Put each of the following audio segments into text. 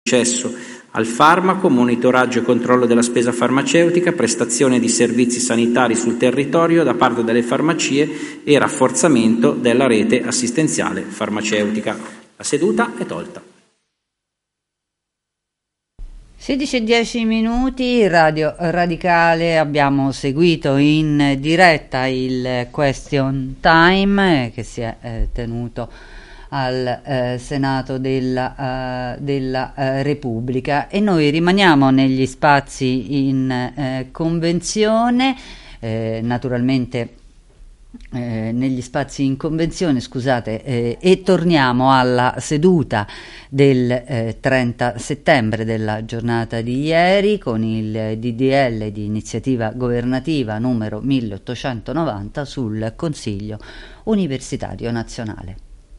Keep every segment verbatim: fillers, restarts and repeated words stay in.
accesso al farmaco, monitoraggio e controllo della spesa farmaceutica, prestazione di servizi sanitari sul territorio da parte delle farmacie e rafforzamento della rete assistenziale farmaceutica. La seduta è tolta. sedici e dieci minuti, Radio Radicale, abbiamo seguito in diretta il question time che si è eh, tenuto al eh, Senato della, uh, della uh, Repubblica, e noi rimaniamo negli spazi in eh, convenzione, eh, naturalmente Eh, negli spazi in convenzione, scusate, eh, e torniamo alla seduta del eh, trenta settembre, della giornata di ieri, con il D D L di iniziativa governativa numero milleottocentonovanta sul Consiglio Universitario Nazionale.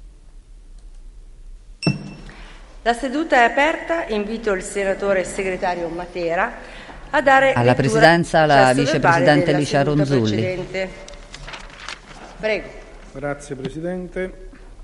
La seduta è aperta, invito il senatore segretario Matera a dare alla presidenza la vicepresidente Licia Ronzulli. Precedente. Prego. Grazie Presidente.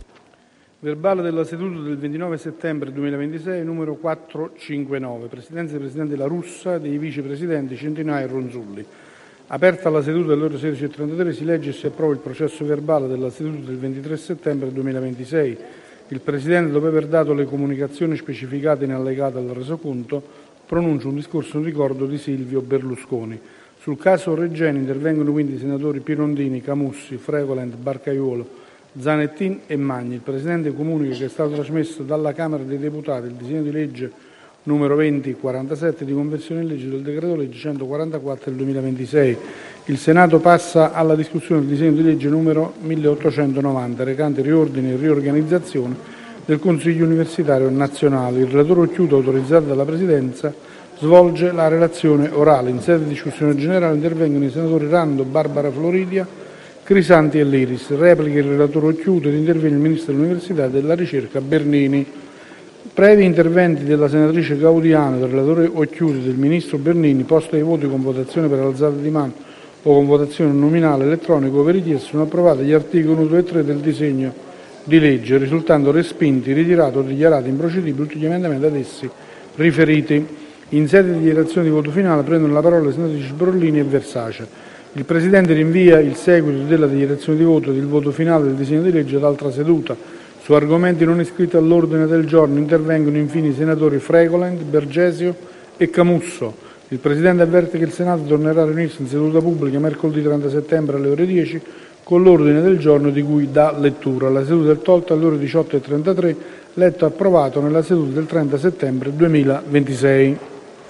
Verbale della seduta del ventinove settembre duemilaventisei, numero quattrocentocinquantanove. Presidenza del Presidente La Russa e dei Vicepresidenti Centinaio e Ronzulli. Aperta la seduta alle ore sedici e trentatré, si legge e si approva il processo verbale della seduta del ventitré settembre duemilaventisei. Il Presidente, dopo aver dato le comunicazioni specificate in allegato al resoconto, pronuncia un discorso in ricordo di Silvio Berlusconi. Sul caso Regeni intervengono quindi i senatori Pirondini, Camussi, Fregoland, Barcaiuolo, Zanettin e Magni. Il Presidente comunica che è stato trasmesso dalla Camera dei Deputati il disegno di legge numero venti quarantasette di conversione in legge del decreto legge centoquarantaquattro del duemilaventisei. Il Senato passa alla discussione del disegno di legge numero milleottocentonovanta, recante riordine e riorganizzazione del Consiglio Universitario Nazionale. Il relatore Occhiuto, autorizzato dalla Presidenza, svolge la relazione orale. In sede di discussione generale intervengono i senatori Rando, Barbara Floridia, Crisanti e Liris. Replica il relatore Occhiuto ed interviene il Ministro dell'Università e della Ricerca Bernini. Previ interventi della senatrice Gaudiano, del relatore Occhiuto e del Ministro Bernini, posti ai voti con votazione per alzata di mano o con votazione nominale elettronico per richiesta, sono approvati gli articoli uno, due e tre del disegno di legge, risultando respinti, ritirati o dichiarati improcedibili tutti gli emendamenti ad essi riferiti. In sede di dichiarazione di voto finale prendono la parola le senatrici Sbrollini e Versace. Il Presidente rinvia il seguito della dichiarazione di voto ed il voto finale del disegno di legge ad altra seduta. Su argomenti non iscritti all'ordine del giorno intervengono infine i senatori Fregoland, Bergesio e Camusso. Il Presidente avverte che il Senato tornerà a riunirsi in seduta pubblica mercoledì trenta settembre alle ore dieci con l'ordine del giorno di cui dà lettura. La seduta è tolta alle ore diciotto e trentatré, letto e approvato nella seduta del trenta settembre duemilaventisei.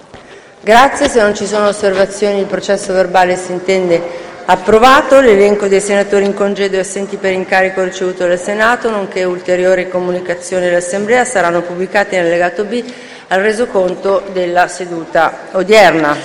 Grazie, se non ci sono osservazioni il processo verbale si intende approvato. L'elenco dei senatori in congedo e assenti per incarico ricevuto dal Senato, nonché ulteriori comunicazioni dell'Assemblea saranno pubblicati nell'allegato B al resoconto della seduta odierna.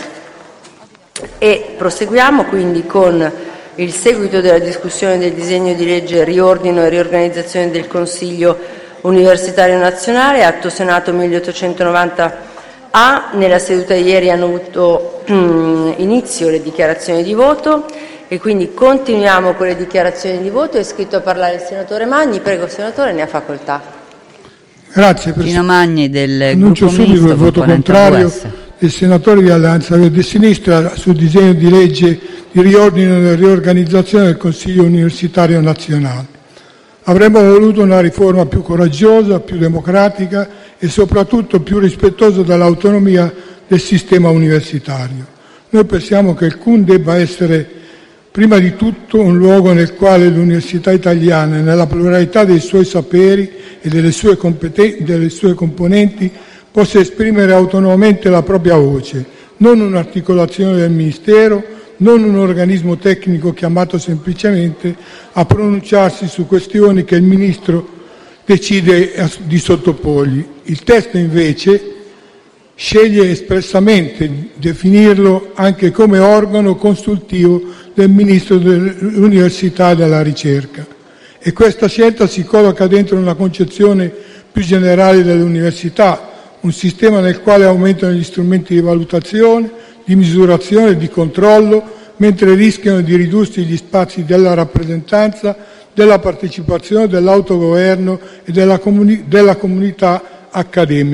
E proseguiamo quindi con il seguito della discussione del disegno di legge riordino e riorganizzazione del Consiglio Universitario Nazionale, Atto Senato milleottocentonovanta A. Nella seduta di ieri hanno avuto um, inizio le dichiarazioni di voto e quindi continuiamo con le dichiarazioni di voto. È iscritto a parlare il senatore Magni. Prego, senatore, ne ha facoltà. Grazie Presidente. Pino Magni del Annuncio Gruppo subito Misto, il voto contrario del senatore di Alleanza Verdi e Sinistra sul disegno di legge di riordino e riorganizzazione del Consiglio Universitario Nazionale. Avremmo voluto una riforma più coraggiosa, più democratica e soprattutto più rispettosa dell'autonomia del sistema universitario. Noi pensiamo che il C U N debba essere prima di tutto un luogo nel quale l'università italiana, nella pluralità dei suoi saperi e delle sue, competen- delle sue componenti, possa esprimere autonomamente la propria voce, non un'articolazione del Ministero, non un organismo tecnico chiamato semplicemente a pronunciarsi su questioni che il Ministro decide di sottoporgli. Il testo invece sceglie espressamente di definirlo anche come organo consultivo del Ministro dell'Università e della Ricerca, e questa scelta si colloca dentro una concezione più generale dell'università, un sistema nel quale aumentano gli strumenti di valutazione, di misurazione e di controllo, mentre rischiano di ridursi gli spazi della rappresentanza, della partecipazione, dell'autogoverno e della, comuni- della comunità accademica.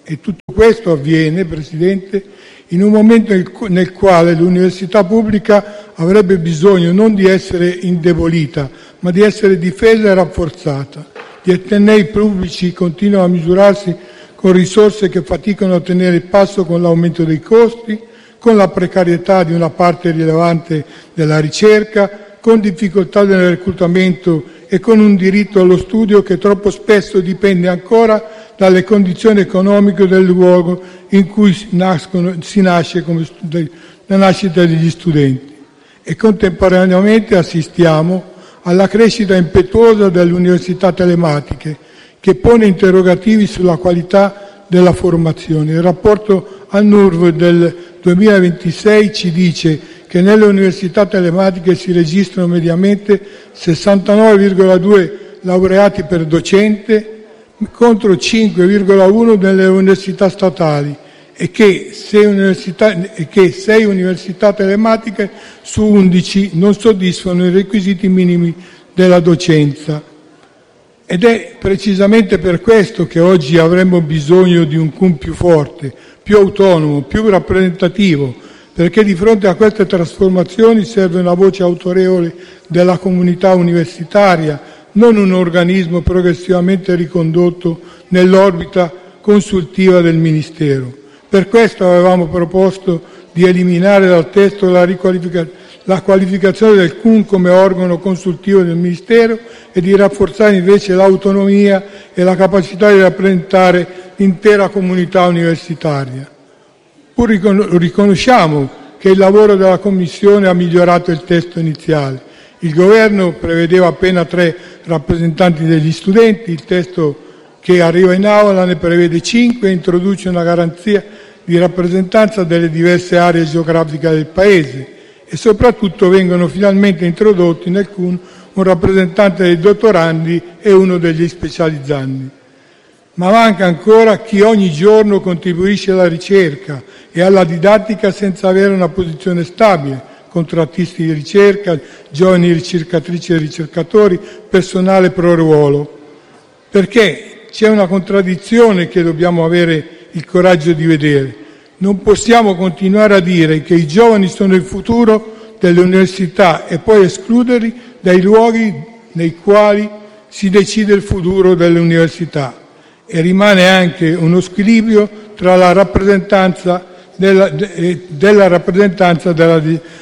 E tutto questo avviene, Presidente, in un momento nel quale l'università pubblica avrebbe bisogno non di essere indebolita, ma di essere difesa e rafforzata. Gli atenei pubblici continuano a misurarsi con risorse che faticano a tenere il passo con l'aumento dei costi, con la precarietà di una parte rilevante della ricerca, con difficoltà nel reclutamento e con un diritto allo studio che troppo spesso dipende ancora dalle condizioni economiche del luogo in cui nascono, si nasce come studi- la nascita degli studenti. E contemporaneamente assistiamo alla crescita impetuosa delle università telematiche, che pone interrogativi sulla qualità della formazione. Il rapporto ANURV del duemilaventisei ci dice che nelle università telematiche si registrano mediamente sessantanove virgola due laureati per docente contro cinque virgola uno nelle università statali e che sei università, e che sei università telematiche su undici non soddisfano i requisiti minimi della docenza. Ed è precisamente per questo che oggi avremmo bisogno di un C U M più forte, più autonomo, più rappresentativo, perché di fronte a queste trasformazioni serve una voce autorevole della comunità universitaria, non un organismo progressivamente ricondotto nell'orbita consultiva del Ministero. Per questo avevamo proposto di eliminare dal testo la, riqualifica- la qualificazione del C U M come organo consultivo del Ministero e di rafforzare invece l'autonomia e la capacità di rappresentare l'intera comunità universitaria. Pur ricon- riconosciamo che il lavoro della Commissione ha migliorato il testo iniziale. Il Governo prevedeva appena tre rappresentanti degli studenti, il testo che arriva in aula ne prevede cinque e introduce una garanzia di rappresentanza delle diverse aree geografiche del Paese e soprattutto vengono finalmente introdotti nel C U N un rappresentante dei dottorandi e uno degli specializzandi. Ma manca ancora chi ogni giorno contribuisce alla ricerca e alla didattica senza avere una posizione stabile: contrattisti di ricerca, giovani ricercatrici e ricercatori, personale pro ruolo. Perché c'è una contraddizione che dobbiamo avere il coraggio di vedere. Non possiamo continuare a dire che i giovani sono il futuro delle università e poi escluderli dai luoghi nei quali si decide il futuro delle università. E rimane anche uno squilibrio tra la rappresentanza della, de, della rappresentanza della,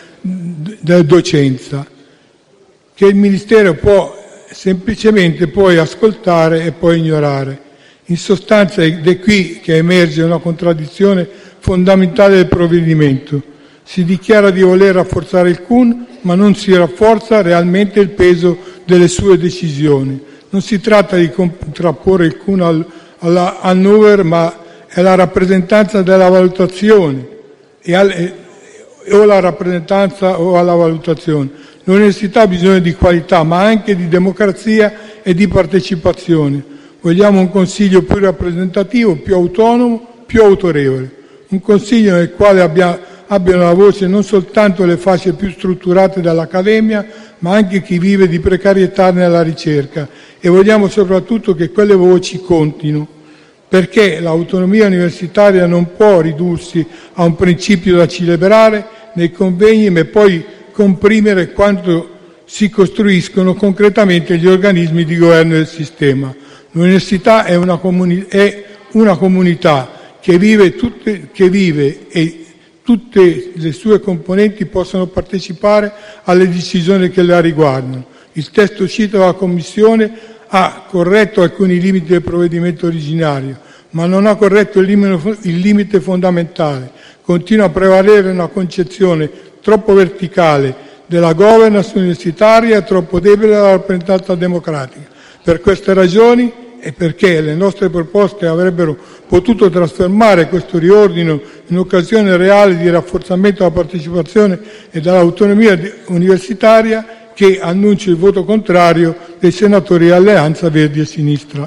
della docenza, che il Ministero può semplicemente poi ascoltare e poi ignorare. In sostanza ed è qui che emerge una contraddizione fondamentale del provvedimento. Si dichiara di voler rafforzare il C U N, ma non si rafforza realmente il peso delle sue decisioni. Non si tratta di contrapporre il C U N al, alla Hannover, ma è la rappresentanza della valutazione e al, e, o la rappresentanza o alla valutazione. L'università ha bisogno di qualità, ma anche di democrazia e di partecipazione. Vogliamo un Consiglio più rappresentativo, più autonomo, più autorevole. Un Consiglio nel quale abbia, abbiano la voce non soltanto le fasce più strutturate dall'accademia, ma anche chi vive di precarietà nella ricerca. E vogliamo soprattutto che quelle voci contino, perché l'autonomia universitaria non può ridursi a un principio da celebrare nei convegni, ma poi comprimere quanto si costruiscono concretamente gli organismi di governo del sistema. L'università è una, comuni- è una comunità che vive, tutte, che vive e tutte le sue componenti possono partecipare alle decisioni che la riguardano. Il testo uscito dalla Commissione ha corretto alcuni limiti del provvedimento originario, ma non ha corretto il limite, il limite fondamentale. Continua a prevalere una concezione troppo verticale della governance universitaria e troppo debole della rappresentanza democratica. Per queste ragioni e perché le nostre proposte avrebbero potuto trasformare questo riordino in occasione reale di rafforzamento della partecipazione e dell'autonomia universitaria, che annuncio il voto contrario dei senatori di Alleanza Verdi e Sinistra.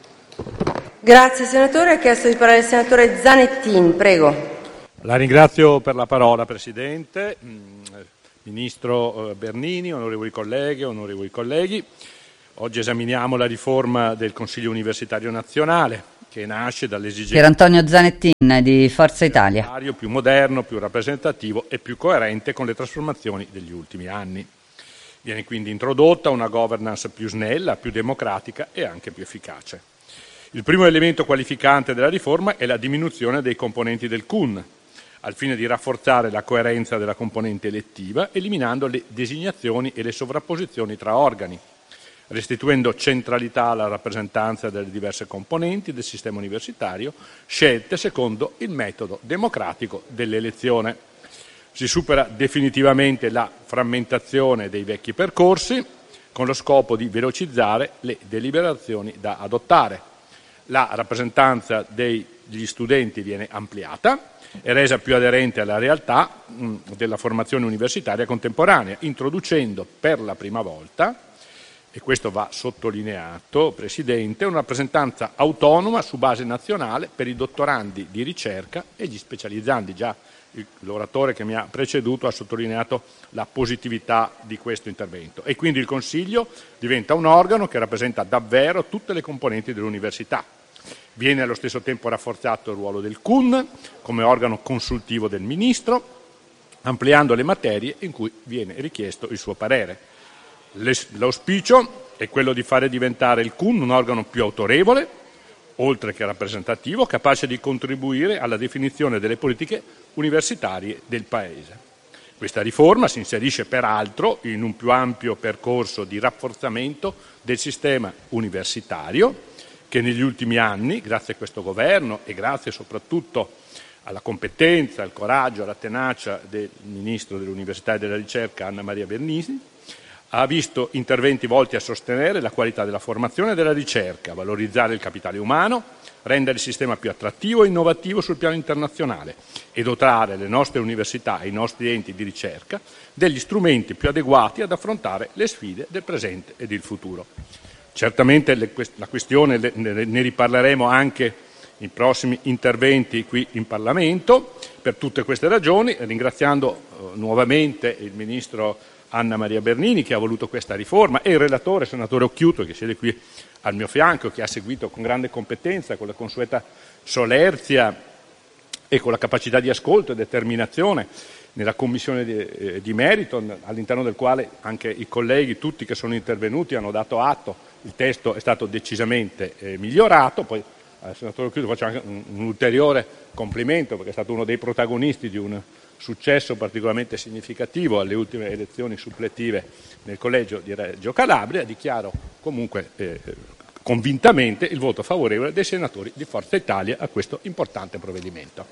Grazie senatore. Ha chiesto di parlare il senatore Zanettin, prego. La ringrazio per la parola, Presidente. Ministro Bernini, onorevoli colleghe, onorevoli colleghi. Oggi esaminiamo la riforma del Consiglio Universitario Nazionale che nasce dall'esigenza Pier Antonio Zanettin di Forza Italia. Più moderno, più rappresentativo e più coerente con le trasformazioni degli ultimi anni. Viene quindi introdotta una governance più snella, più democratica e anche più efficace. Il primo elemento qualificante della riforma è la diminuzione dei componenti del C U N, al fine di rafforzare la coerenza della componente elettiva, eliminando le designazioni e le sovrapposizioni tra organi, restituendo centralità alla rappresentanza delle diverse componenti del sistema universitario, scelte secondo il metodo democratico dell'elezione. Si supera definitivamente la frammentazione dei vecchi percorsi, con lo scopo di velocizzare le deliberazioni da adottare. La rappresentanza degli studenti viene ampliata e resa più aderente alla realtà mh, della formazione universitaria contemporanea, introducendo per la prima volta, e questo va sottolineato, Presidente, una rappresentanza autonoma su base nazionale per i dottorandi di ricerca e gli specializzandi. Già l'oratore che mi ha preceduto ha sottolineato la positività di questo intervento. E quindi il Consiglio diventa un organo che rappresenta davvero tutte le componenti dell'università. Viene allo stesso tempo rafforzato il ruolo del C U N come organo consultivo del Ministro, ampliando le materie in cui viene richiesto il suo parere. L'auspicio è quello di fare diventare il C U N un organo più autorevole, oltre che rappresentativo, capace di contribuire alla definizione delle politiche universitarie del Paese. Questa riforma si inserisce peraltro in un più ampio percorso di rafforzamento del sistema universitario che negli ultimi anni, grazie a questo Governo e grazie soprattutto alla competenza, al coraggio, alla tenacia del Ministro dell'Università e della Ricerca Anna Maria Bernini, ha visto interventi volti a sostenere la qualità della formazione e della ricerca, valorizzare il capitale umano, rendere il sistema più attrattivo e innovativo sul piano internazionale e dotare le nostre università e i nostri enti di ricerca degli strumenti più adeguati ad affrontare le sfide del presente e del futuro. Certamente le, la questione le, ne riparleremo anche in prossimi interventi qui in Parlamento. Per tutte queste ragioni, ringraziando eh, nuovamente il Ministro Anna Maria Bernini che ha voluto questa riforma e il relatore, senatore Occhiuto, che siede qui al mio fianco, che ha seguito con grande competenza, con la consueta solerzia e con la capacità di ascolto e determinazione nella commissione di, eh, di merito, all'interno del quale anche i colleghi, tutti che sono intervenuti, hanno dato atto. Il testo è stato decisamente eh, migliorato. Poi al senatore Occhiuto faccio anche un, un ulteriore complimento perché è stato uno dei protagonisti di un successo particolarmente significativo alle ultime elezioni suppletive nel collegio di Reggio Calabria. Dichiaro comunque eh, convintamente il voto favorevole dei senatori di Forza Italia a questo importante provvedimento.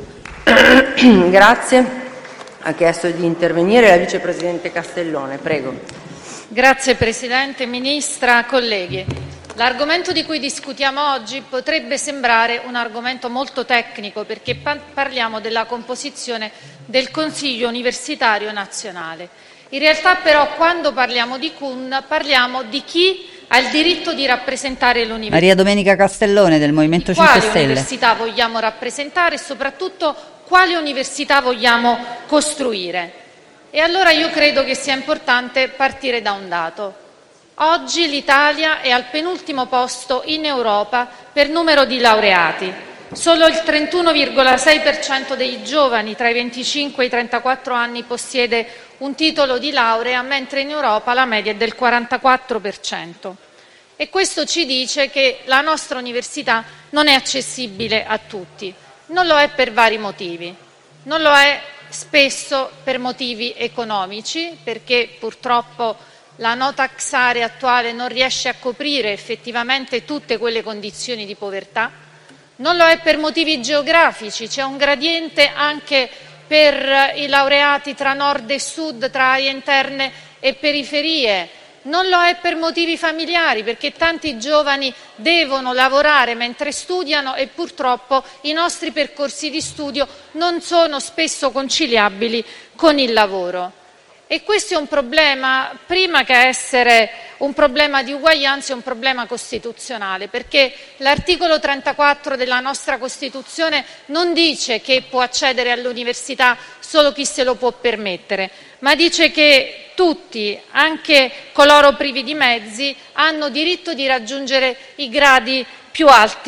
Grazie. Ha chiesto di intervenire la vicepresidente Castellone. Prego. Grazie Presidente, Ministra, colleghi. L'argomento di cui discutiamo oggi potrebbe sembrare un argomento molto tecnico perché parliamo della composizione del Consiglio Universitario Nazionale. In realtà però quando parliamo di C U N parliamo di chi ha il diritto di rappresentare l'università. Maria Domenica Castellone del Movimento cinque Stelle. Quali università vogliamo rappresentare e soprattutto quali università vogliamo costruire. E allora io credo che sia importante partire da un dato. Oggi l'Italia è al penultimo posto in Europa per numero di laureati. Solo il trentuno virgola sei per cento dei giovani tra i venticinque e i trentaquattro anni possiede un titolo di laurea, mentre in Europa la media è del quarantaquattro per cento. E questo ci dice che la nostra università non è accessibile a tutti. Non lo è per vari motivi. Non lo è spesso per motivi economici, perché purtroppo la no tax area attuale non riesce a coprire effettivamente tutte quelle condizioni di povertà. Non lo è per motivi geografici, c'è un gradiente anche per i laureati tra nord e sud, tra aree interne e periferie. Non lo è per motivi familiari, perché tanti giovani devono lavorare mentre studiano e purtroppo i nostri percorsi di studio non sono spesso conciliabili con il lavoro. E questo è un problema, prima che essere un problema di uguaglianza, è un problema costituzionale, perché l'articolo trentaquattro della nostra Costituzione non dice che può accedere all'università solo chi se lo può permettere, ma dice che tutti, anche coloro privi di mezzi, hanno diritto di raggiungere i gradi più alti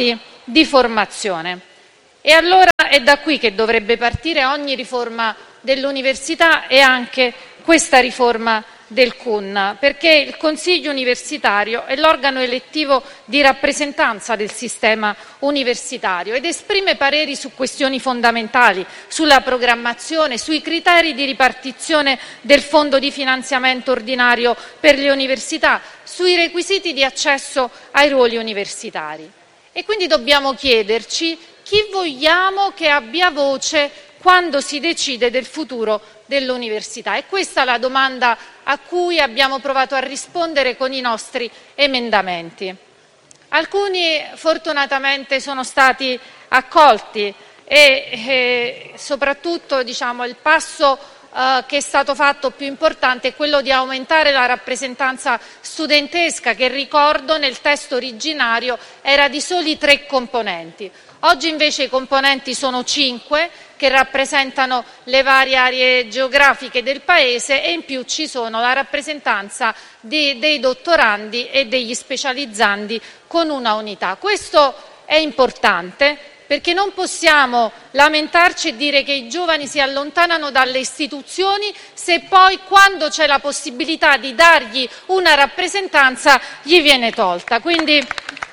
di formazione. E allora è da qui che dovrebbe partire ogni riforma dell'università e anche questa riforma del C U N, perché il Consiglio universitario è l'organo elettivo di rappresentanza del sistema universitario ed esprime pareri su questioni fondamentali, sulla programmazione, sui criteri di ripartizione del fondo di finanziamento ordinario per le università, sui requisiti di accesso ai ruoli universitari. E quindi dobbiamo chiederci chi vogliamo che abbia voce quando si decide del futuro dell'università. E questa è la domanda a cui abbiamo provato a rispondere con i nostri emendamenti. Alcuni fortunatamente sono stati accolti e, e soprattutto diciamo, il passo eh, che è stato fatto più importante è quello di aumentare la rappresentanza studentesca che, ricordo, nel testo originario era di soli tre componenti. Oggi invece i componenti sono cinque, che rappresentano le varie aree geografiche del Paese, e in più ci sono la rappresentanza di, dei dottorandi e degli specializzandi con una unità. Questo è importante perché non possiamo lamentarci e dire che i giovani si allontanano dalle istituzioni se poi, quando c'è la possibilità di dargli una rappresentanza, gli viene tolta. Quindi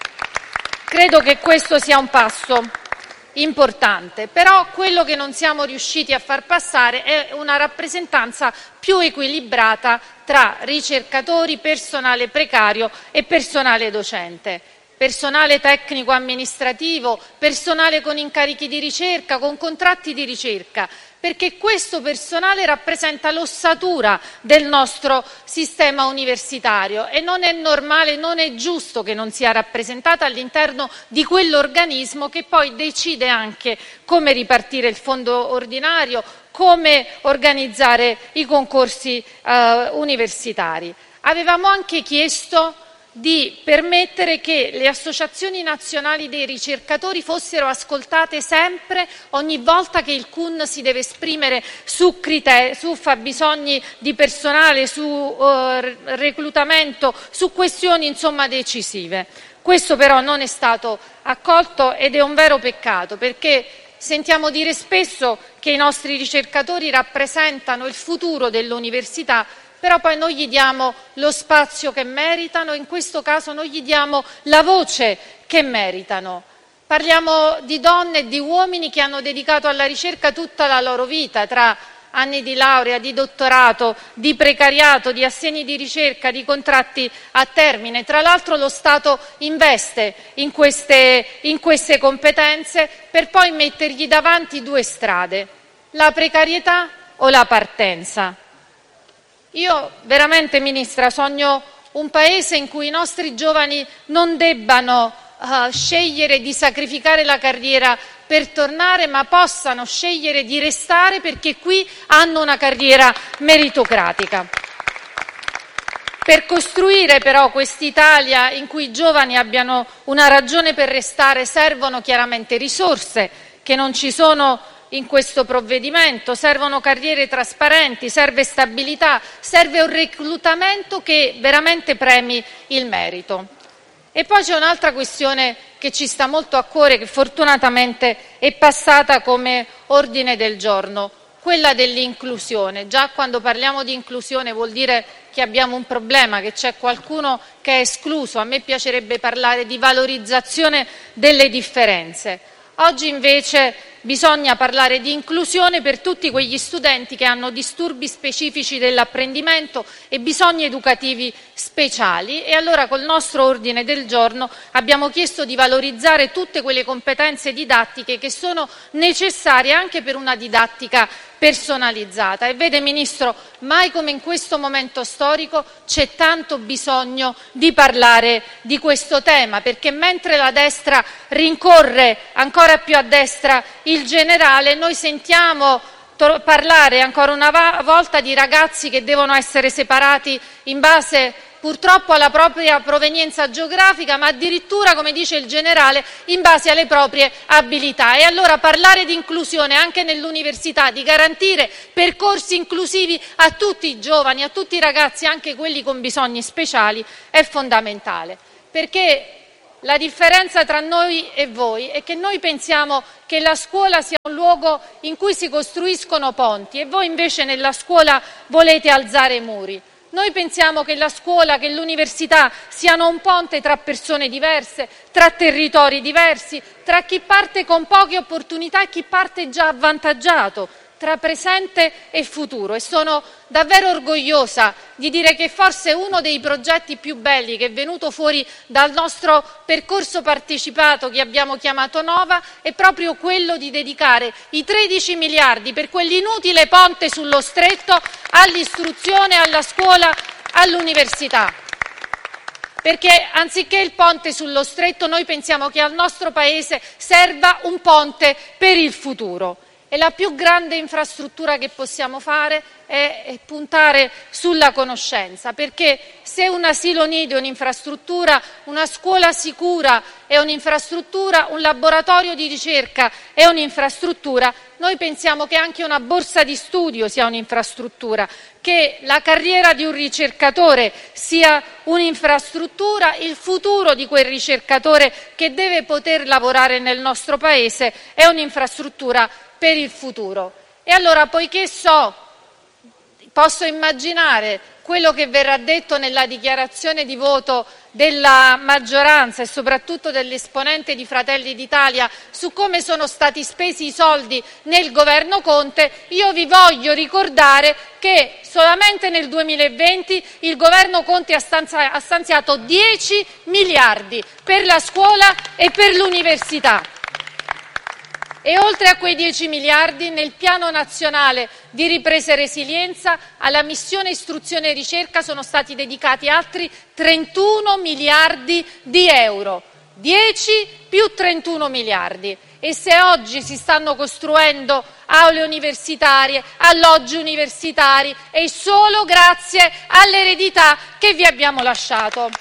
credo che questo sia un passo importante, però quello che non siamo riusciti a far passare è una rappresentanza più equilibrata tra ricercatori, personale precario e personale docente, personale tecnico amministrativo, personale con incarichi di ricerca, con contratti di ricerca, perché questo personale rappresenta l'ossatura del nostro sistema universitario e non è normale, non è giusto che non sia rappresentata all'interno di quell'organismo che poi decide anche come ripartire il fondo ordinario, come organizzare i concorsi eh, universitari. Avevamo anche chiesto di permettere che le associazioni nazionali dei ricercatori fossero ascoltate sempre, ogni volta che il C U N si deve esprimere su, criteri, su fabbisogni di personale, su uh, reclutamento, su questioni insomma decisive. Questo però non è stato accolto ed è un vero peccato, perché sentiamo dire spesso che i nostri ricercatori rappresentano il futuro dell'università, però poi non gli diamo lo spazio che meritano, in questo caso non gli diamo la voce che meritano. Parliamo di donne e di uomini che hanno dedicato alla ricerca tutta la loro vita, tra anni di laurea, di dottorato, di precariato, di assegni di ricerca, di contratti a termine. Tra l'altro lo Stato investe in queste, in queste competenze per poi mettergli davanti due strade: la precarietà o la partenza. Io veramente, Ministra, sogno un paese in cui i nostri giovani non debbano uh, scegliere di sacrificare la carriera per tornare, ma possano scegliere di restare perché qui hanno una carriera meritocratica. Per costruire però quest'Italia in cui i giovani abbiano una ragione per restare servono chiaramente risorse che non ci sono in questo provvedimento, servono carriere trasparenti, serve stabilità, serve un reclutamento che veramente premi il merito. E poi c'è un'altra questione che ci sta molto a cuore, che fortunatamente è passata come ordine del giorno, quella dell'inclusione. Già quando parliamo di inclusione vuol dire che abbiamo un problema, che c'è qualcuno che è escluso. A me piacerebbe parlare di valorizzazione delle differenze. Oggi invece bisogna parlare di inclusione per tutti quegli studenti che hanno disturbi specifici dell'apprendimento e bisogni educativi speciali, e allora col nostro ordine del giorno abbiamo chiesto di valorizzare tutte quelle competenze didattiche che sono necessarie anche per una didattica personalizzata. E vede, Ministro, mai come in questo momento storico c'è tanto bisogno di parlare di questo tema, perché mentre la destra rincorre ancora più a destra il generale, noi sentiamo parlare ancora una volta di ragazzi che devono essere separati in base purtroppo alla propria provenienza geografica, ma addirittura, come dice il generale, in base alle proprie abilità. E allora parlare di inclusione anche nell'università, di garantire percorsi inclusivi a tutti i giovani, a tutti i ragazzi, anche quelli con bisogni speciali, è fondamentale, perché La differenza tra noi e voi è che noi pensiamo che la scuola sia un luogo in cui si costruiscono ponti e voi invece nella scuola volete alzare muri. Noi pensiamo che la scuola, che l'università siano un ponte tra persone diverse, tra territori diversi, tra chi parte con poche opportunità e chi parte già avvantaggiato, tra presente e futuro, e sono davvero orgogliosa di dire che forse uno dei progetti più belli che è venuto fuori dal nostro percorso partecipato che abbiamo chiamato Nova è proprio quello di dedicare i tredici miliardi per quell'inutile ponte sullo Stretto all'istruzione, alla scuola, all'università. Perché anziché il ponte sullo Stretto noi pensiamo che al nostro Paese serva un ponte per il futuro. E la più grande infrastruttura che possiamo fare è, è puntare sulla conoscenza, perché se un asilo nido è un'infrastruttura, una scuola sicura è un'infrastruttura, un laboratorio di ricerca è un'infrastruttura, noi pensiamo che anche una borsa di studio sia un'infrastruttura, che la carriera di un ricercatore sia un'infrastruttura, il futuro di quel ricercatore che deve poter lavorare nel nostro Paese è un'infrastruttura per il futuro. E allora, poiché so, posso immaginare quello che verrà detto nella dichiarazione di voto della maggioranza e soprattutto dell'esponente di Fratelli d'Italia su come sono stati spesi i soldi nel governo Conte, io vi voglio ricordare che solamente nel duemilaventi il governo Conte ha stanziato dieci miliardi per la scuola e per l'università. E oltre a quei dieci miliardi, nel Piano nazionale di ripresa e resilienza, alla missione istruzione e ricerca sono stati dedicati altri trentuno miliardi di euro. dieci più trentuno miliardi. E se oggi si stanno costruendo aule universitarie, alloggi universitari, è solo grazie all'eredità che vi abbiamo lasciato.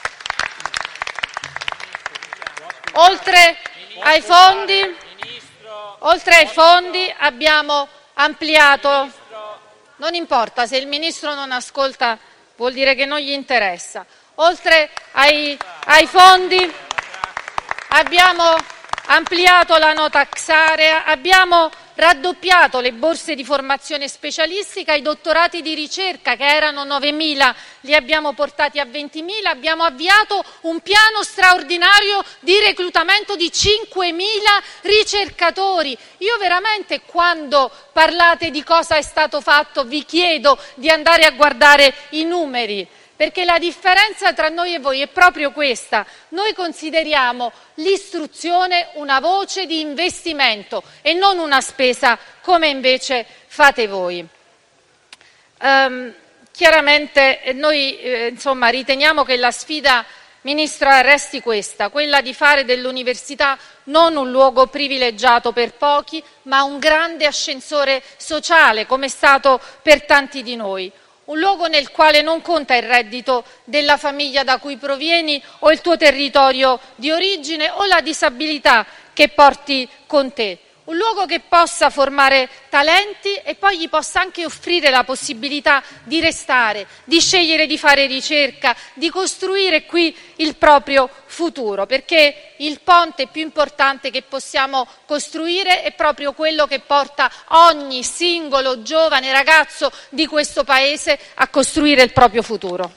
Oltre ai fondi... Oltre ai fondi abbiamo ampliato, non importa, se il Ministro non ascolta vuol dire che non gli interessa. Oltre ai, ai fondi abbiamo ampliato la no tax area, abbiamo raddoppiato le borse di formazione specialistica, i dottorati di ricerca che erano novemila li abbiamo portati a ventimila, abbiamo avviato un piano straordinario di reclutamento di cinquemila ricercatori. Io veramente quando parlate di cosa è stato fatto vi chiedo di andare a guardare i numeri, perché la differenza tra noi e voi è proprio questa. Noi consideriamo l'istruzione una voce di investimento e non una spesa come invece fate voi. Um, chiaramente noi eh, insomma, riteniamo che la sfida, Ministra, resti questa, quella di fare dell'università non un luogo privilegiato per pochi, ma un grande ascensore sociale, come è stato per tanti di noi. Un luogo nel quale non conta il reddito della famiglia da cui provieni o il tuo territorio di origine o la disabilità che porti con te. Un luogo che possa formare talenti e poi gli possa anche offrire la possibilità di restare, di scegliere di fare ricerca, di costruire qui il proprio futuro, perché il ponte più importante che possiamo costruire è proprio quello che porta ogni singolo giovane ragazzo di questo Paese a costruire il proprio futuro.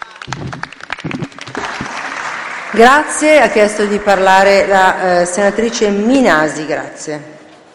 Grazie. Ha chiesto di parlare la eh, senatrice Minasi. Grazie.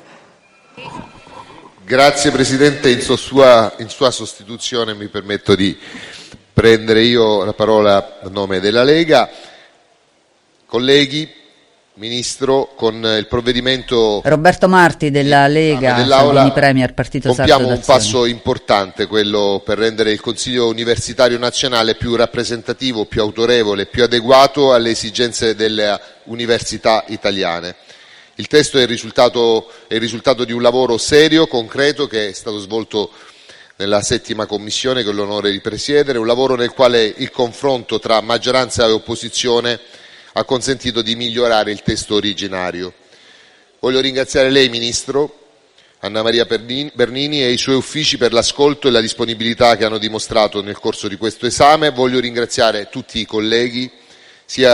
Grazie Presidente, in sua, in sua sostituzione mi permetto di prendere io la parola a nome della Lega. Colleghi, Ministro, con il provvedimento Roberto Marti della Lega, Salvini Premier, Partito Sardo compiamo un d'Azione. passo importante, quello per rendere il Consiglio Universitario Nazionale più rappresentativo, più autorevole, più adeguato alle esigenze delle università italiane. Il testo è il risultato, è il risultato di un lavoro serio, concreto, che è stato svolto nella settima commissione che ho l'onore di presiedere, un lavoro nel quale il confronto tra maggioranza e opposizione ha consentito di migliorare il testo originario. Voglio ringraziare lei, Ministro, Anna Maria Bernini e i suoi uffici per l'ascolto e la disponibilità che hanno dimostrato nel corso di questo esame. Voglio ringraziare tutti i colleghi, sia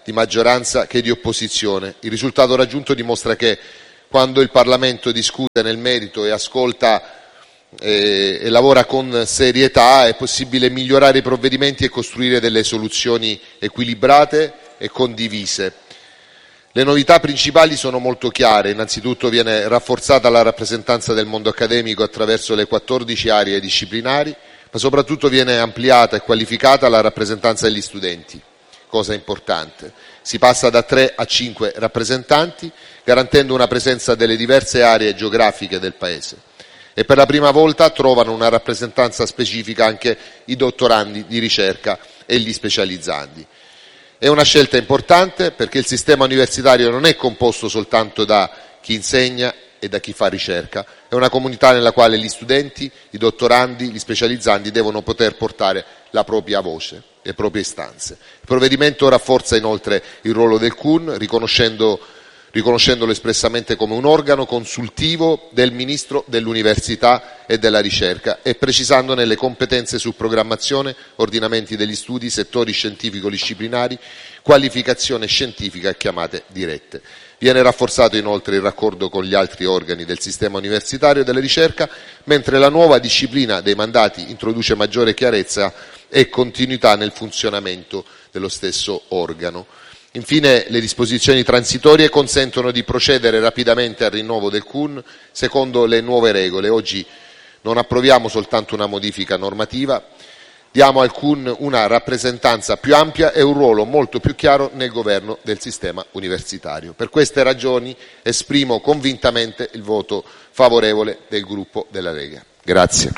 di maggioranza che di opposizione. Il risultato raggiunto dimostra che quando il Parlamento discute nel merito e ascolta e, e lavora con serietà è possibile migliorare i provvedimenti e costruire delle soluzioni equilibrate e condivise. Le novità principali sono molto chiare. Innanzitutto viene rafforzata la rappresentanza del mondo accademico attraverso le quattordici aree disciplinari, ma soprattutto viene ampliata e qualificata la rappresentanza degli studenti, cosa importante. Si passa da tre a cinque rappresentanti, garantendo una presenza delle diverse aree geografiche del Paese. E per la prima volta trovano una rappresentanza specifica anche i dottorandi di ricerca e gli specializzandi. È una scelta importante perché il sistema universitario non è composto soltanto da chi insegna e da chi fa ricerca, è una comunità nella quale gli studenti, i dottorandi, gli specializzandi devono poter portare la propria voce, le proprie istanze. Il provvedimento rafforza inoltre il ruolo del C U N, riconoscendo, riconoscendolo espressamente come un organo consultivo del Ministro dell'Università e della Ricerca e precisandone le competenze su programmazione, ordinamenti degli studi, settori scientifico-disciplinari, qualificazione scientifica e chiamate dirette. Viene rafforzato inoltre il raccordo con gli altri organi del sistema universitario e della ricerca, mentre la nuova disciplina dei mandati introduce maggiore chiarezza e continuità nel funzionamento dello stesso organo. Infine, le disposizioni transitorie consentono di procedere rapidamente al rinnovo del C U N secondo le nuove regole. Oggi non approviamo soltanto una modifica normativa, diamo al C U N una rappresentanza più ampia e un ruolo molto più chiaro nel governo del sistema universitario. Per queste ragioni esprimo convintamente il voto favorevole del gruppo della Lega. Grazie.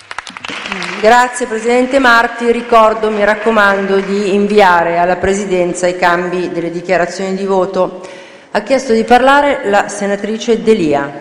Grazie Presidente Marti. Ricordo, mi raccomando, di inviare alla Presidenza i cambi delle dichiarazioni di voto. Ha chiesto di parlare la senatrice D'Elia.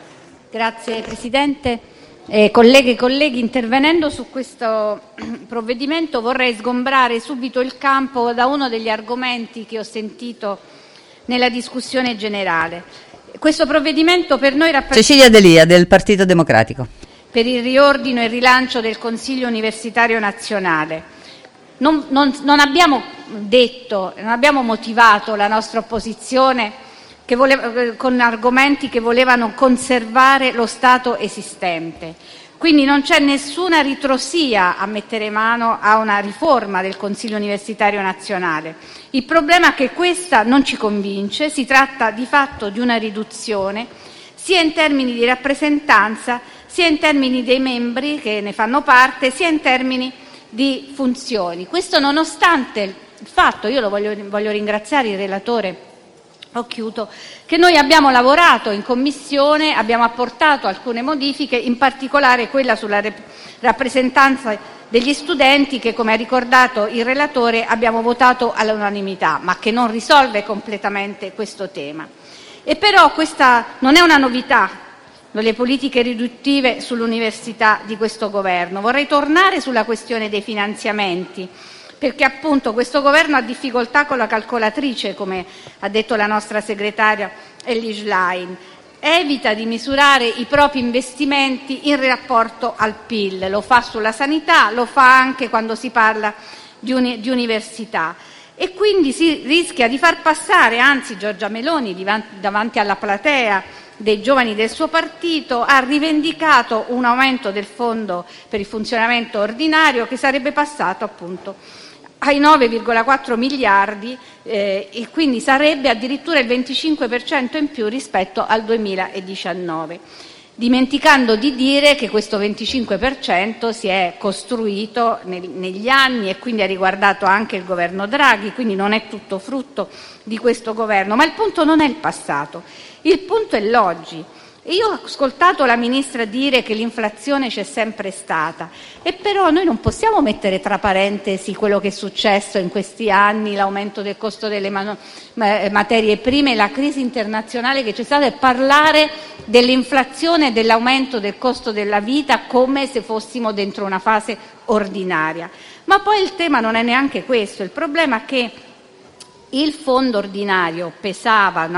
Grazie Presidente. Eh, colleghe e colleghi, intervenendo su questo provvedimento vorrei sgombrare subito il campo da uno degli argomenti che ho sentito nella discussione generale. Questo provvedimento per noi rappresenta... Cecilia D'Elia del Partito Democratico. Per il riordino e rilancio del Consiglio Universitario Nazionale. Non, non, non abbiamo detto, non abbiamo motivato la nostra opposizione che voleva, con argomenti che volevano conservare lo stato esistente. Quindi non c'è nessuna ritrosia a mettere mano a una riforma del Consiglio Universitario Nazionale. Il problema è che questa non ci convince, si tratta di fatto di una riduzione sia in termini di rappresentanza, sia in termini dei membri che ne fanno parte, sia in termini di funzioni. Questo nonostante il fatto, io lo voglio, voglio ringraziare il relatore Occhiuto, che noi abbiamo lavorato in Commissione, abbiamo apportato alcune modifiche, in particolare quella sulla rappresentanza degli studenti che, come ha ricordato il relatore, abbiamo votato all'unanimità, ma che non risolve completamente questo tema. E però questa non è una novità, le politiche riduttive sull'università di questo Governo. Vorrei tornare sulla questione dei finanziamenti, perché appunto questo Governo ha difficoltà con la calcolatrice, come ha detto la nostra segretaria Elly Schlein, evita di misurare i propri investimenti in rapporto al P I L, lo fa sulla sanità, lo fa anche quando si parla di, uni- di università. E quindi si rischia di far passare, anzi Giorgia Meloni davanti alla platea dei giovani del suo partito ha rivendicato un aumento del fondo per il funzionamento ordinario che sarebbe passato appunto ai nove virgola quattro miliardi eh, e quindi sarebbe addirittura il venticinque per cento in più rispetto al duemiladiciannove, dimenticando di dire che questo venticinque per cento si è costruito nel, negli anni e quindi ha riguardato anche il governo Draghi, quindi non è tutto frutto di questo governo. Ma il punto non è il passato, il punto è l'oggi. Io ho ascoltato la Ministra dire che l'inflazione c'è sempre stata, e però noi non possiamo mettere tra parentesi quello che è successo in questi anni, l'aumento del costo delle man- materie prime, la crisi internazionale che c'è stata, e parlare dell'inflazione e dell'aumento del costo della vita come se fossimo dentro una fase ordinaria. Ma poi il tema non è neanche questo, il problema è che il fondo ordinario pesava, no?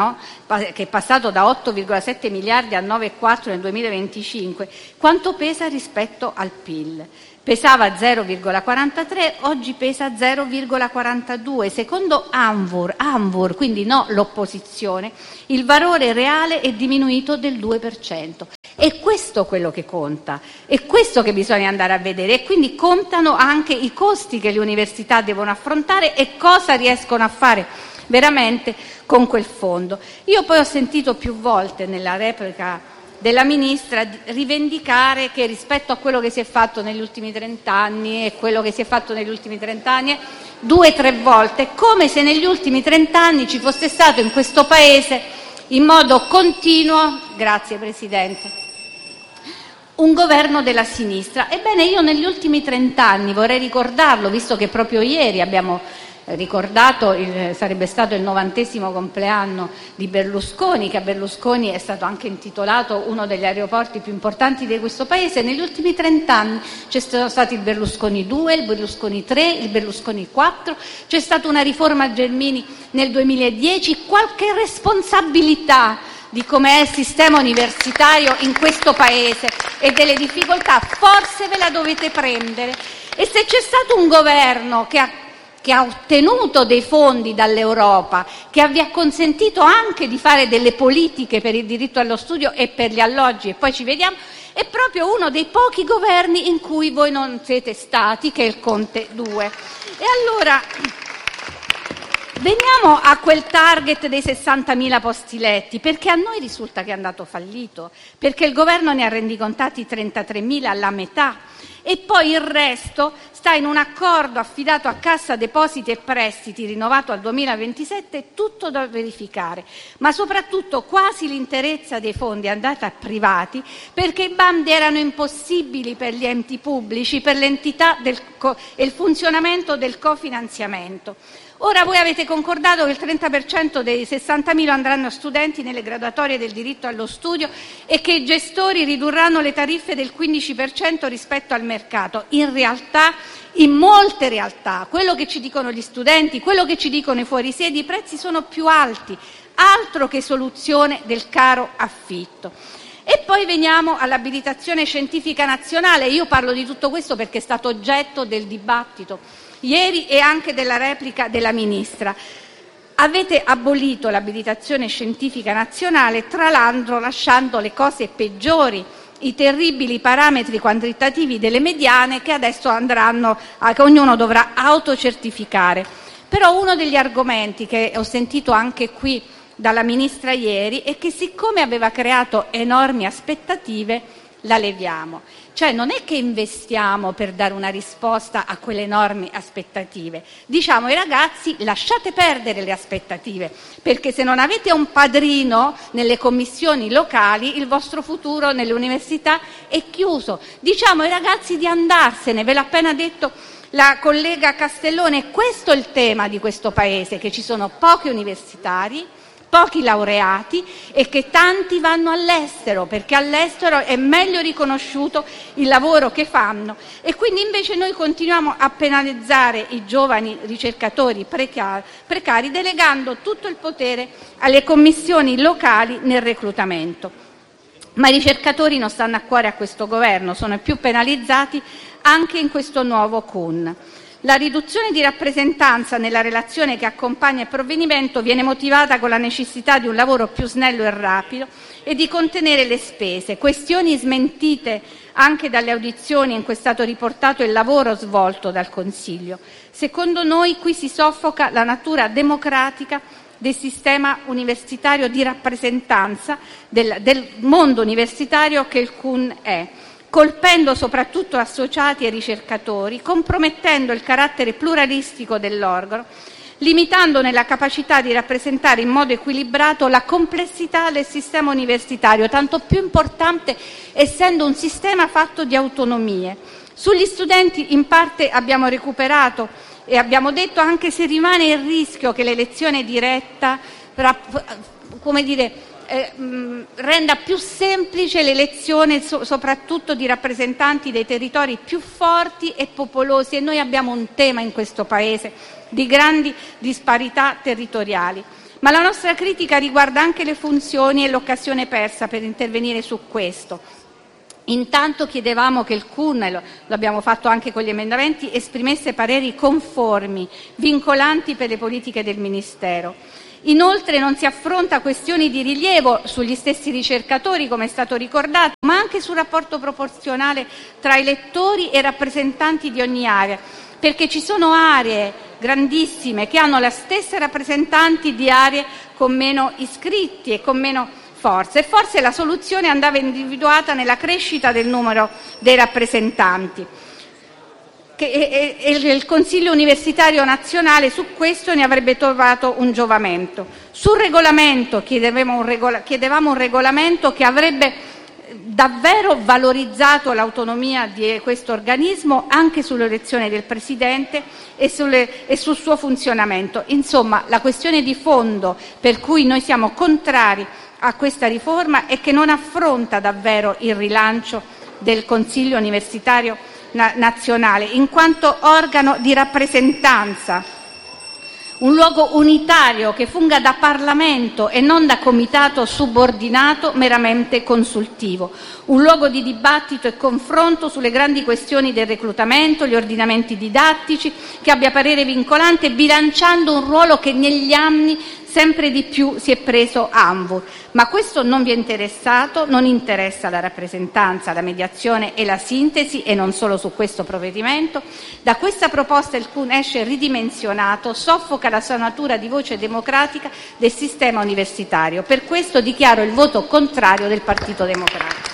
che è passato da otto virgola sette miliardi a nove virgola quattro nel duemilaventicinque, quanto pesa rispetto al P I L? Pesava zero virgola quarantatré, oggi pesa zero virgola quarantadue. Secondo Anvur, Anvur, quindi no l'opposizione, il valore reale è diminuito del due per cento. È questo quello che conta, è questo che bisogna andare a vedere, e quindi contano anche i costi che le università devono affrontare e cosa riescono a fare veramente con quel fondo. Io poi ho sentito più volte nella replica della Ministra rivendicare che rispetto a quello che si è fatto negli ultimi trent'anni e quello che si è fatto negli ultimi trent'anni, due o tre volte, come se negli ultimi trent'anni ci fosse stato in questo Paese in modo continuo, grazie Presidente, un governo della sinistra. Ebbene, io negli ultimi trent'anni, vorrei ricordarlo, visto che proprio ieri abbiamo ricordato, il, sarebbe stato il novantesimo compleanno di Berlusconi, che a Berlusconi è stato anche intitolato uno degli aeroporti più importanti di questo Paese. Negli ultimi trent'anni c'è stato il Berlusconi due, il Berlusconi tre, il Berlusconi quattro, c'è stata una riforma Gelmini nel duemiladieci, qualche responsabilità di come è il sistema universitario in questo Paese e delle difficoltà forse ve la dovete prendere. E se c'è stato un governo che ha che ha ottenuto dei fondi dall'Europa, che vi ha consentito anche di fare delle politiche per il diritto allo studio e per gli alloggi, e poi ci vediamo, è proprio uno dei pochi governi in cui voi non siete stati, che è il Conte due. E allora veniamo a quel target dei sessantamila posti letti, perché a noi risulta che è andato fallito, perché il governo ne ha rendicontati trentatremila, alla metà, e poi il resto sta in un accordo affidato a Cassa Depositi e Prestiti, rinnovato al duemilaventisette, tutto da verificare, ma soprattutto quasi l'interezza dei fondi è andata a privati, perché i bandi erano impossibili per gli enti pubblici, per l'entità del co- e il funzionamento del cofinanziamento. Ora voi avete concordato che il trenta per cento dei sessantamila andranno a studenti nelle graduatorie del diritto allo studio e che i gestori ridurranno le tariffe del quindici per cento rispetto al mercato. In realtà, in molte realtà, quello che ci dicono gli studenti, quello che ci dicono i fuorisede, i prezzi sono più alti, altro che soluzione del caro affitto. E poi veniamo all'abilitazione scientifica nazionale. Io parlo di tutto questo perché è stato oggetto del dibattito ieri e anche della replica della Ministra. Avete abolito l'abilitazione scientifica nazionale, tra l'altro lasciando le cose peggiori, i terribili parametri quantitativi delle mediane che adesso andranno, che ognuno dovrà autocertificare. Però uno degli argomenti che ho sentito anche qui dalla Ministra ieri è che siccome aveva creato enormi aspettative, la leviamo. Cioè non è che investiamo per dare una risposta a quelle enormi aspettative, diciamo ai ragazzi lasciate perdere le aspettative, perché se non avete un padrino nelle commissioni locali il vostro futuro nelle università è chiuso. Diciamo ai ragazzi di andarsene, ve l'ha appena detto la collega Castellone, questo è il tema di questo Paese, che ci sono pochi universitari, pochi laureati e che tanti vanno all'estero, perché all'estero è meglio riconosciuto il lavoro che fanno, e quindi invece noi continuiamo a penalizzare i giovani ricercatori precari, precari delegando tutto il potere alle commissioni locali nel reclutamento. Ma i ricercatori non stanno a cuore a questo governo, sono i più penalizzati anche in questo nuovo C U N. La riduzione di rappresentanza nella relazione che accompagna il provvedimento viene motivata con la necessità di un lavoro più snello e rapido e di contenere le spese, questioni smentite anche dalle audizioni in cui è stato riportato il lavoro svolto dal Consiglio. Secondo noi qui si soffoca la natura democratica del sistema universitario di rappresentanza del, del mondo universitario che il C U N è, colpendo soprattutto associati e ricercatori, compromettendo il carattere pluralistico dell'organo, limitandone la capacità di rappresentare in modo equilibrato la complessità del sistema universitario, tanto più importante essendo un sistema fatto di autonomie. Sugli studenti in parte abbiamo recuperato e abbiamo detto, anche se rimane il rischio che l'elezione diretta, come dire, Eh, mh, renda più semplice l'elezione so- soprattutto di rappresentanti dei territori più forti e popolosi, e noi abbiamo un tema in questo Paese di grandi disparità territoriali. Ma la nostra critica riguarda anche le funzioni e l'occasione persa per intervenire su questo. Intanto chiedevamo che il C U N, e lo, lo abbiamo fatto anche con gli emendamenti, esprimesse pareri conformi, vincolanti per le politiche del Ministero. Inoltre non si affronta questioni di rilievo sugli stessi ricercatori, come è stato ricordato, ma anche sul rapporto proporzionale tra elettori e rappresentanti di ogni area, perché ci sono aree grandissime che hanno la stessa rappresentanti di aree con meno iscritti e con meno forza, e forse la soluzione andava individuata nella crescita del numero dei rappresentanti. Che, e, e il Consiglio Universitario Nazionale su questo ne avrebbe trovato un giovamento. Sul regolamento chiedevamo un, regola, chiedevamo un regolamento che avrebbe davvero valorizzato l'autonomia di questo organismo anche sull'elezione del Presidente e, sulle, e sul suo funzionamento. Insomma, la questione di fondo per cui noi siamo contrari a questa riforma è che non affronta davvero il rilancio del Consiglio Universitario Nazionale in quanto organo di rappresentanza, un luogo unitario che funga da Parlamento e non da comitato subordinato meramente consultivo, un luogo di dibattito e confronto sulle grandi questioni del reclutamento, gli ordinamenti didattici, che abbia parere vincolante, bilanciando un ruolo che negli anni sempre di più si è preso ANVUR. Ma questo non vi è interessato, non interessa la rappresentanza, la mediazione e la sintesi, e non solo su questo provvedimento. Da questa proposta il C U N esce ridimensionato, soffoca la sua natura di voce democratica del sistema universitario. Per questo dichiaro il voto contrario del Partito Democratico.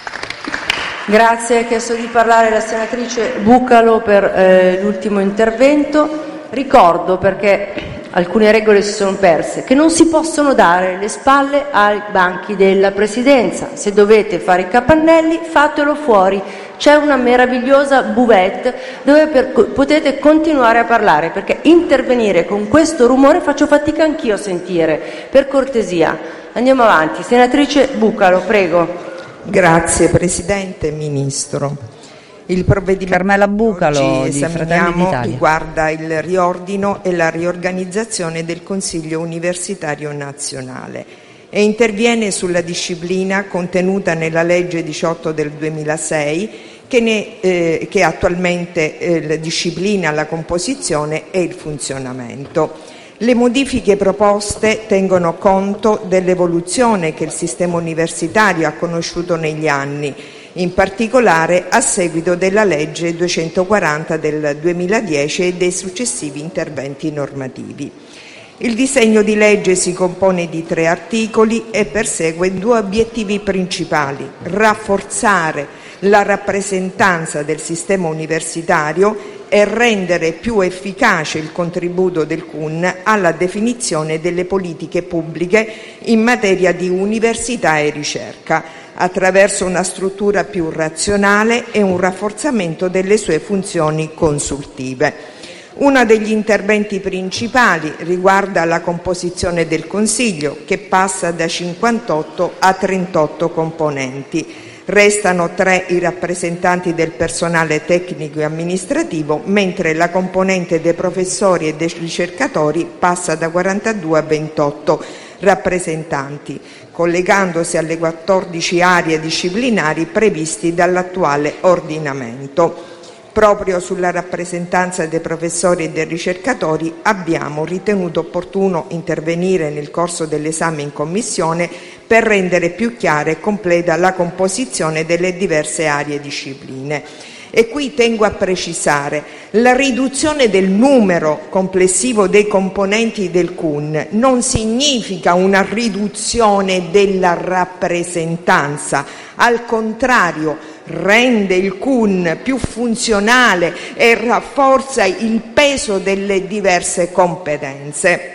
Grazie. Ha chiesto di parlare la senatrice Bucalo per eh, l'ultimo intervento. Ricordo, perché alcune regole si sono perse, che non si possono dare le spalle ai banchi della Presidenza. Se dovete fare i capannelli, fatelo fuori. C'è una meravigliosa buvette dove per, potete continuare a parlare, perché intervenire con questo rumore faccio fatica anch'io a sentire. Per cortesia, andiamo avanti. Senatrice Bucalo, prego. Grazie Presidente, Ministro. Il provvedimento Carmela Bucalo, che oggi di Fratelli esaminiamo d'Italia, riguarda il riordino e la riorganizzazione del Consiglio Universitario Nazionale e interviene sulla disciplina contenuta nella legge diciotto del duemilasei che, ne, eh, che attualmente eh, disciplina la composizione e il funzionamento. Le modifiche proposte tengono conto dell'evoluzione che il sistema universitario ha conosciuto negli anni, in particolare a seguito della legge duecentoquaranta del duemiladieci e dei successivi interventi normativi. Il disegno di legge si compone di tre articoli e persegue due obiettivi principali: rafforzare la rappresentanza del sistema universitario e rendere più efficace il contributo del C U N alla definizione delle politiche pubbliche in materia di università e ricerca, attraverso una struttura più razionale e un rafforzamento delle sue funzioni consultive. Uno degli interventi principali riguarda la composizione del Consiglio, che passa da cinquantotto a trentotto componenti. Restano tre i rappresentanti del personale tecnico e amministrativo, mentre la componente dei professori e dei ricercatori passa da quarantadue a ventotto rappresentanti, collegandosi alle quattordici aree disciplinari previsti dall'attuale ordinamento. Proprio sulla rappresentanza dei professori e dei ricercatori abbiamo ritenuto opportuno intervenire nel corso dell'esame in Commissione per rendere più chiara e completa la composizione delle diverse aree discipline. E qui tengo a precisare: la riduzione del numero complessivo dei componenti del C U N non significa una riduzione della rappresentanza, al contrario, rende il C U N più funzionale e rafforza il peso delle diverse competenze.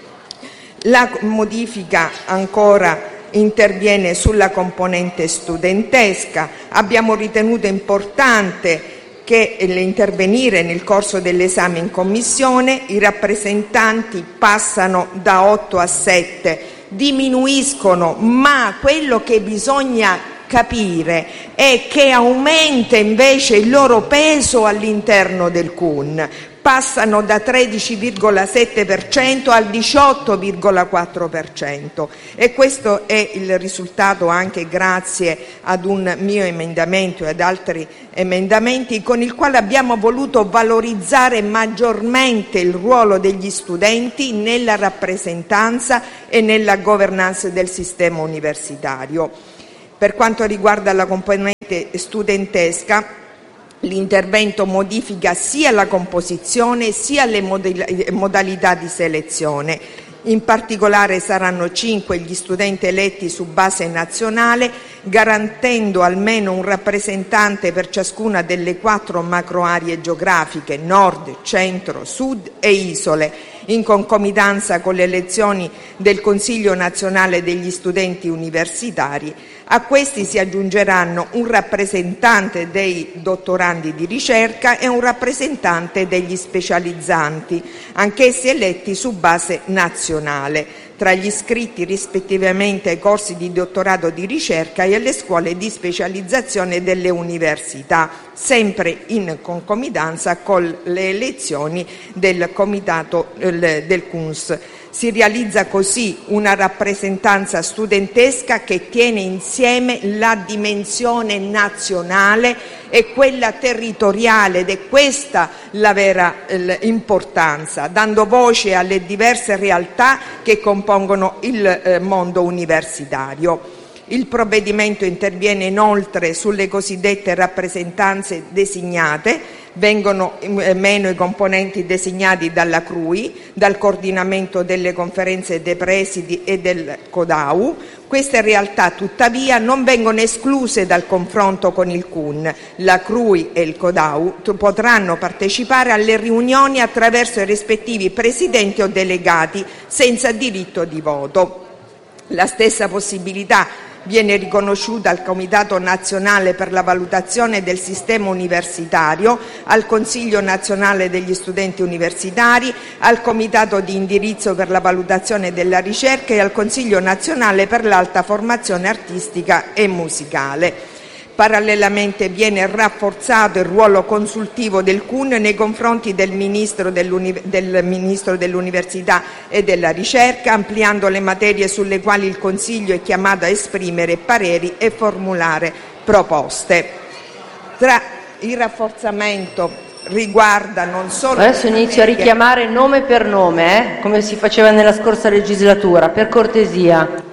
La modifica ancora interviene sulla componente studentesca. Abbiamo ritenuto importante che intervenire nel corso dell'esame in Commissione. I rappresentanti passano da otto a sette, diminuiscono, ma quello che bisogna capire è che aumenta invece il loro peso all'interno del C U N. passano da tredici virgola sette per cento al diciotto virgola quattro per cento, e questo è il risultato anche grazie ad un mio emendamento e ad altri emendamenti con il quale abbiamo voluto valorizzare maggiormente il ruolo degli studenti nella rappresentanza e nella governance del sistema universitario. Per quanto riguarda la componente studentesca, l'intervento modifica sia la composizione sia le modalità di selezione. In particolare saranno cinque gli studenti eletti su base nazionale, garantendo almeno un rappresentante per ciascuna delle quattro macroaree geografiche, nord, centro, sud e isole, in concomitanza con le elezioni del Consiglio nazionale degli studenti universitari. A questi si aggiungeranno un rappresentante dei dottorandi di ricerca e un rappresentante degli specializzanti, anch'essi eletti su base nazionale, tra gli iscritti rispettivamente ai corsi di dottorato di ricerca e alle scuole di specializzazione delle università, sempre in concomitanza con le elezioni del comitato del C U N S. Si realizza così una rappresentanza studentesca che tiene insieme la dimensione nazionale e quella territoriale, ed è questa la vera eh, importanza, dando voce alle diverse realtà che compongono il eh, mondo universitario. Il provvedimento interviene inoltre sulle cosiddette rappresentanze designate. Vengono meno i componenti designati dalla C R U I, dal coordinamento delle conferenze dei presidi e del CODAU. Queste realtà tuttavia non vengono escluse dal confronto con il C U N. La C R U I e il CODAU potranno partecipare alle riunioni attraverso i rispettivi presidenti o delegati senza diritto di voto. La stessa possibilità viene riconosciuta al Comitato nazionale per la valutazione del sistema universitario, al Consiglio nazionale degli studenti universitari, al Comitato di indirizzo per la valutazione della ricerca e al Consiglio nazionale per l'alta formazione artistica e musicale. Parallelamente viene rafforzato il ruolo consultivo del C U N nei confronti del Ministro, del Ministro dell'Università e della Ricerca, ampliando le materie sulle quali il Consiglio è chiamato a esprimere pareri e formulare proposte. Tra il rafforzamento riguarda non solo... Adesso inizio a richiamare nome per nome, eh? come si faceva nella scorsa legislatura, per cortesia.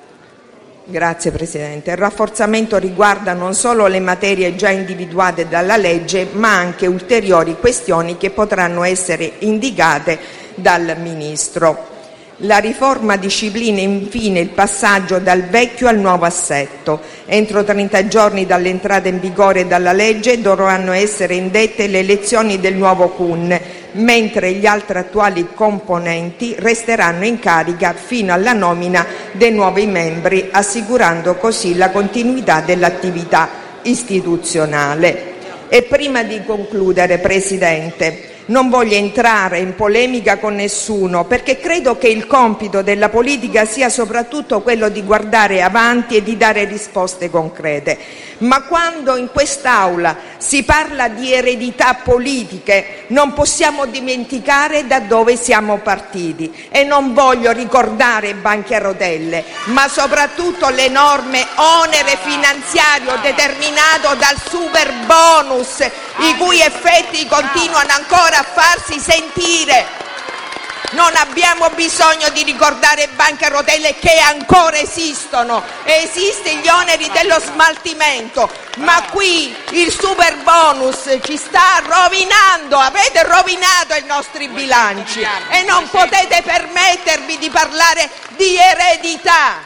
Grazie Presidente. Il rafforzamento riguarda non solo le materie già individuate dalla legge, ma anche ulteriori questioni che potranno essere indicate dal Ministro. La riforma disciplina infine il passaggio dal vecchio al nuovo assetto. Entro trenta giorni dall'entrata in vigore della legge dovranno essere indette le elezioni del nuovo C U N, mentre gli altri attuali componenti resteranno in carica fino alla nomina dei nuovi membri, assicurando così la continuità dell'attività istituzionale. E prima di concludere, Presidente, non voglio entrare in polemica con nessuno, perché credo che il compito della politica sia soprattutto quello di guardare avanti e di dare risposte concrete. Ma quando in quest'Aula si parla di eredità politiche non possiamo dimenticare da dove siamo partiti, e non voglio ricordare i banchi a rotelle, ma soprattutto l'enorme onere finanziario determinato dal super bonus, i cui effetti continuano ancora a farsi sentire. Non abbiamo bisogno di ricordare i banchi a rotelle che ancora esistono, e esistono gli oneri dello smaltimento, ma qui il super bonus ci sta rovinando, avete rovinato i nostri bilanci e non potete permettervi di parlare di eredità.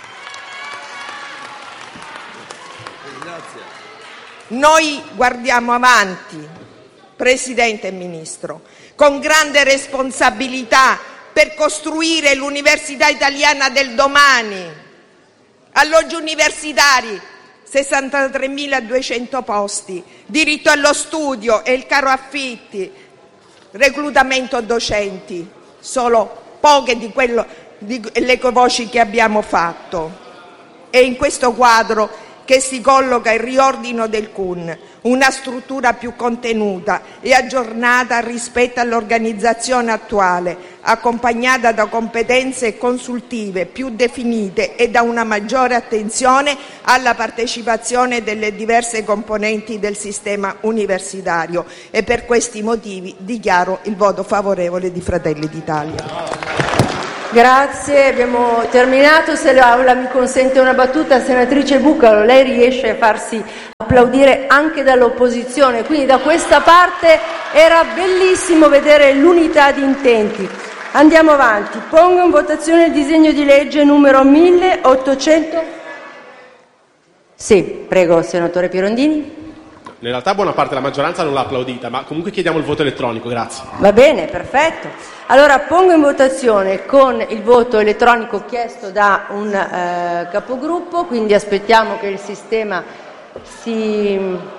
Noi guardiamo avanti, Presidente e Ministro, con grande responsabilità per costruire l'università italiana del domani. Alloggi universitari, sessantatremiladuecento posti, diritto allo studio e il caro affitti, reclutamento docenti, solo poche di quello, di le voci che abbiamo fatto. È in questo quadro che si colloca il riordino del C U N, una struttura più contenuta e aggiornata rispetto all'organizzazione attuale, accompagnata da competenze consultive più definite e da una maggiore attenzione alla partecipazione delle diverse componenti del sistema universitario. E per questi motivi dichiaro il voto favorevole di Fratelli d'Italia. Grazie, abbiamo terminato. Se l'Aula mi consente una battuta, senatrice Bucalo, lei riesce a farsi applaudire anche dall'opposizione, quindi da questa parte era bellissimo vedere l'unità di intenti. Andiamo avanti. Pongo in votazione il disegno di legge numero milleottocento. Sì, prego, senatore Pirondini. In realtà buona parte della maggioranza non l'ha applaudita, ma comunque chiediamo il voto elettronico, grazie. Va bene, perfetto. Allora pongo in votazione con il voto elettronico chiesto da un eh, capogruppo, quindi aspettiamo che il sistema si...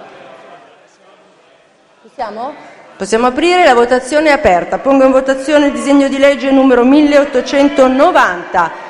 Possiamo? Possiamo aprire, la votazione è aperta. Pongo in votazione il disegno di legge numero milleottocentonovanta.